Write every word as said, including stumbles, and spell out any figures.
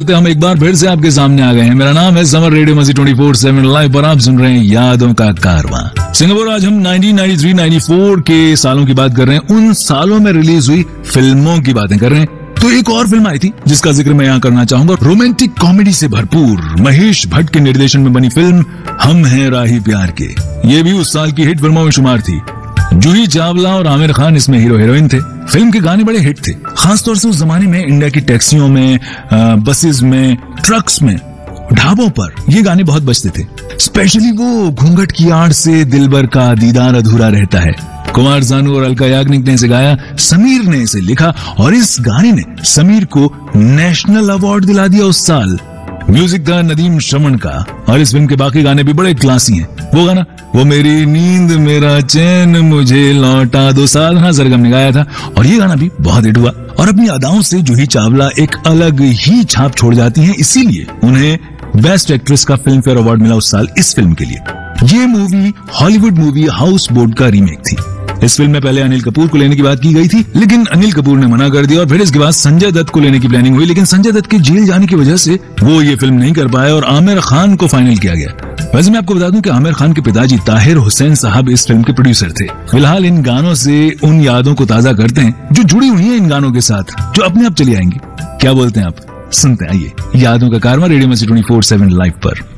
करते हम एक बार फिर से आपके सामने आ गए हैं। मेरा नाम है समर, रेडियो मस्ती ट्वेंटी फोर सेवन लाइव पर आप सुन रहे हैं यादों का कारवां। सिंगापुर, आज हम nineteen ninety three ninety four के सालों की बात कर रहे हैं। उन सालों में रिलीज हुई फिल्मों की बातें कर रहे हैं। तो एक और फिल्म आई थी जिसका जिक्र मैं यहाँ करना चाहूंगा। रोमांटिक कॉमेडी से भरपूर महेश भट्ट के निर्देशन में बनी फिल्म हम हैं राही प्यार के। ये भी उस साल की हिट फिल्मों में शुमार थी। जूही चावला और आमिर खान इसमें हीरो हीरोइन थे। फिल्म के गाने बड़े हिट थे, खासतौर से उस जमाने में इंडिया की टैक्सियों में, बसेस में, ट्रक्स में, ढाबों पर ये गाने बहुत बजते थे। स्पेशली वो घूंघट की आड़ से दिलबर का दीदार अधूरा रहता है। कुमार सानू और अलका याग्निक ने इसे गाया, समीर ने इसे लिखा और इस गाने ने समीर को नेशनल अवार्ड दिला दिया उस साल। म्यूजिक था नदीम श्रवण का और इस फिल्म के बाकी गाने भी बड़े क्लासी हैं। वो गाना, वो मेरी नींद मेरा चैन मुझे लौटा दो, साधना सरगम ने गाया था और ये गाना भी बहुत हिट हुआ। और अपनी अदाओं से जूही चावला एक अलग ही छाप छोड़ जाती हैं, इसीलिए उन्हें बेस्ट एक्ट्रेस का फिल्म फेयर अवार्ड मिला उस साल इस फिल्म के लिए। ये movie Hollywood movie house boat का रीमेक थी। इस फिल्म में पहले अनिल कपूर को लेने की बात की गई थी, लेकिन अनिल कपूर ने मना कर दिया और फिर इसके बाद संजय दत्त को लेने की प्लानिंग हुई, लेकिन संजय दत्त के जेल जाने की वजह से वो ये फिल्म नहीं कर पाए और आमिर खान को फाइनल किया गया। वैसे मैं आपको बता दूं कि आमिर खान के पिताजी ताहिर हुसैन साहब इस फिल्म के प्रोड्यूसर थे। फिलहाल इन गानों से उन यादों को ताजा करते हैं जो जुड़ी हुई है इन गानों के साथ, जो अपने आप चली आएंगी। क्या बोलते हैं आप? सुनते आइए यादों का कारवां, रेडियो मस्ती ट्वेंटी फोर सेवन लाइव पर।